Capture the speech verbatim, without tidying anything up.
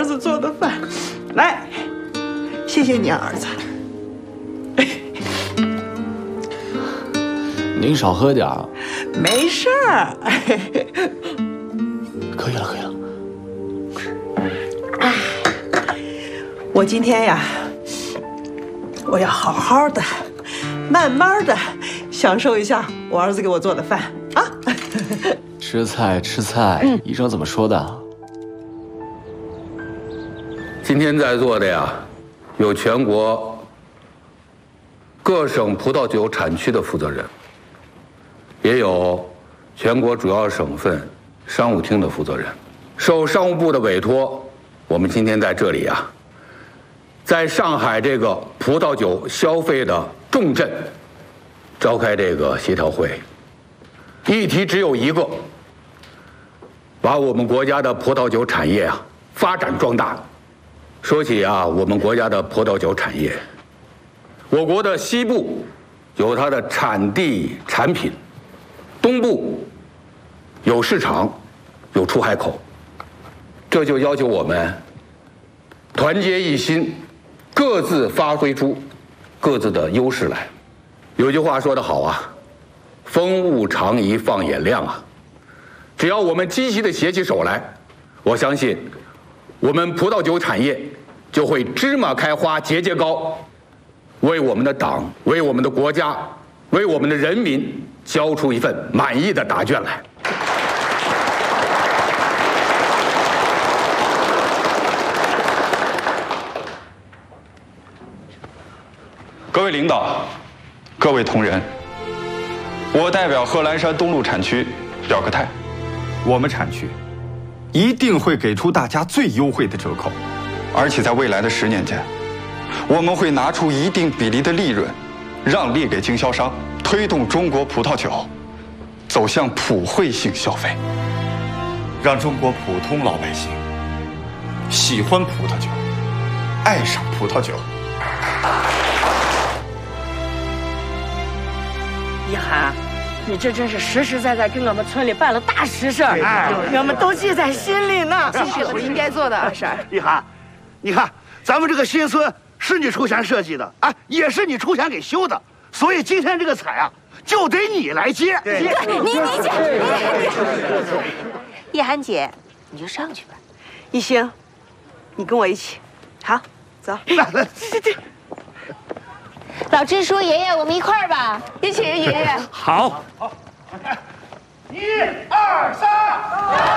子做的饭，来，谢谢你啊，儿子。 您少喝点儿。 没事儿。 可以了，可以了。 我今天呀，我要好好的、慢慢的享受一下我儿子给我做的饭啊。 吃菜，吃菜。嗯，医生怎么说的？ 今天在座的呀，有全国各省葡萄酒产区的负责人，也有全国主要省份商务厅的负责人。受商务部的委托，我们今天在这里呀，在上海这个葡萄酒消费的重镇召开这个协调会，议题只有一个：把我们国家的葡萄酒产业啊发展壮大。说起啊，我们国家的葡萄酒产业，我国的西部有它的产地产品，东部有市场，有出海口，这就要求我们团结一心，各自发挥出各自的优势来。有句话说得好啊，风物长宜放眼量啊。只要我们积极地携起手来，我相信我们葡萄酒产业就会芝麻开花节节高，为我们的党，为我们的国家，为我们的人民交出一份满意的答卷来。 各位领导，各位同仁，我代表贺兰山东路产区表个态，我们产区一定会给出大家最优惠的折扣，而且在未来的十年间，我们会拿出一定比例的利润，让利给经销商，推动中国葡萄酒走向普惠性消费，让中国普通老百姓喜欢葡萄酒，爱上葡萄酒。 一涵，你这真是实实在在给我们村里办了大实事，哎，我们都记在心里呢。 这是我应该做的，二婶。 一涵，你看咱们这个新村是你出钱设计的，哎，也是你出钱给修的，所以今天这个彩啊，就得你来接。 对，你你姐，叶涵姐，你就上去吧。 一星，你跟我一起，好，走。 来来， 对对。 老支书爷爷，我们一块儿吧，一起，爷爷。 好。 一。